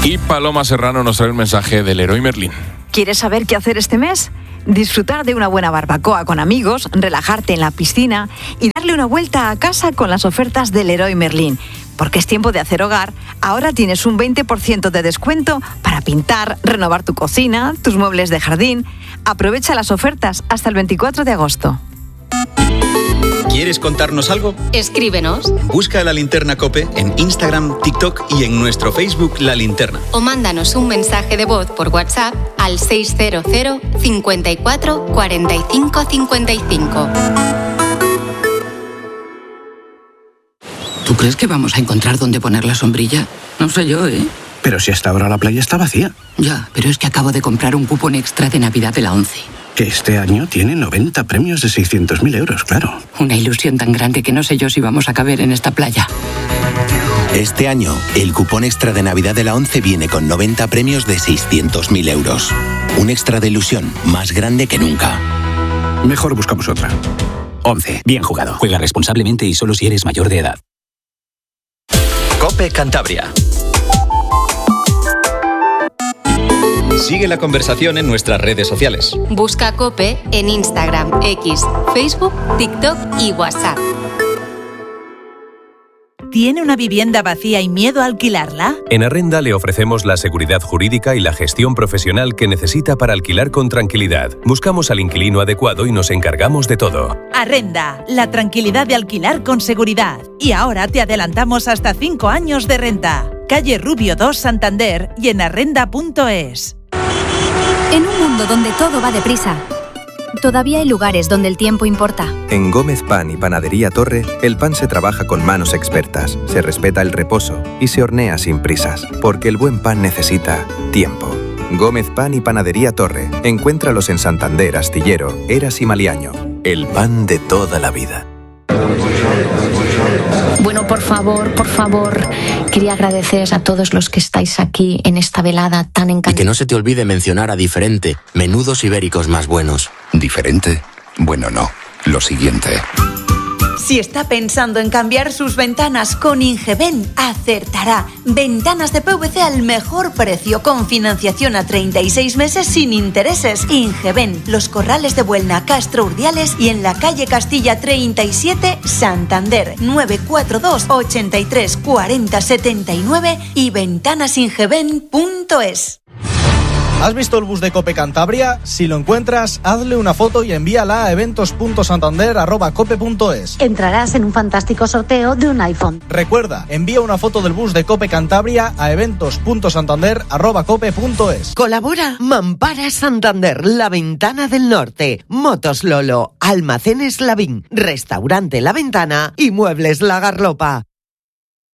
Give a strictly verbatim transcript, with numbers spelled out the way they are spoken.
Y Paloma Serrano nos trae un mensaje del Leroy Merlin. ¿Quieres saber qué hacer este mes? Disfrutar de una buena barbacoa con amigos, relajarte en la piscina y darle una vuelta a casa con las ofertas del Leroy Merlin. Porque es tiempo de hacer hogar. Ahora tienes un veinte por ciento de descuento para pintar, renovar tu cocina, tus muebles de jardín. Aprovecha las ofertas hasta el veinticuatro de agosto. ¿Quieres contarnos algo? Escríbenos. Busca La Linterna COPE en Instagram, TikTok y en nuestro Facebook La Linterna. O mándanos un mensaje de voz por WhatsApp al seis cero cero, cincuenta y cuatro, cuarenta y cinco, cincuenta y cinco. ¿Tú crees que vamos a encontrar dónde poner la sombrilla? No sé yo, ¿eh? Pero si hasta ahora la playa está vacía. Ya, pero es que acabo de comprar un cupón extra de Navidad de la ONCE. Que este año tiene noventa premios de seiscientos mil euros, claro. Una ilusión tan grande que no sé yo si vamos a caber en esta playa. Este año, el cupón extra de Navidad de la ONCE viene con noventa premios de seiscientos mil euros. Un extra de ilusión más grande que nunca. Mejor buscamos otra. ONCE. Bien jugado. Juega responsablemente y solo si eres mayor de edad. COPE Cantabria. Sigue la conversación en nuestras redes sociales. Busca COPE en Instagram, X, Facebook, TikTok y WhatsApp. ¿Tiene una vivienda vacía y miedo a alquilarla? En Arrenda le ofrecemos la seguridad jurídica y la gestión profesional que necesita para alquilar con tranquilidad. Buscamos al inquilino adecuado y nos encargamos de todo. Arrenda, la tranquilidad de alquilar con seguridad. Y ahora te adelantamos hasta cinco años de renta. Calle Rubio dos, Santander y en arrenda punto es. En un mundo donde todo va deprisa, todavía hay lugares donde el tiempo importa. En Gómez Pan y Panadería Torre, el pan se trabaja con manos expertas, se respeta el reposo y se hornea sin prisas, porque el buen pan necesita tiempo. Gómez Pan y Panadería Torre. Encuéntralos en Santander, Astillero, Eras y Maliaño. El pan de toda la vida. Bueno, por favor, por favor, quería agradeceros a todos los que estáis aquí en esta velada tan encantadora. Y que no se te olvide mencionar a Diferente, menudos ibéricos más buenos. ¿Diferente? Bueno, no. Lo siguiente. Si está pensando en cambiar sus ventanas con Ingeben, acertará. Ventanas de P V C al mejor precio, con financiación a treinta y seis meses sin intereses. Ingeben, Los Corrales de Buelna, Castro Urdiales y en la calle Castilla treinta y siete, Santander. nueve cuatro dos, ochenta y tres, cuarenta, setenta y nueve y ventanasingeben punto es. ¿Has visto el bus de COPE Cantabria? Si lo encuentras, hazle una foto y envíala a eventos punto santander arroba cope punto es. Entrarás en un fantástico sorteo de un iPhone. Recuerda, envía una foto del bus de COPE Cantabria a eventos punto santander arroba cope punto es. Colabora Mampara Santander, La Ventana del Norte, Motos Lolo, Almacenes Lavín, Restaurante La Ventana y Muebles La Garlopa.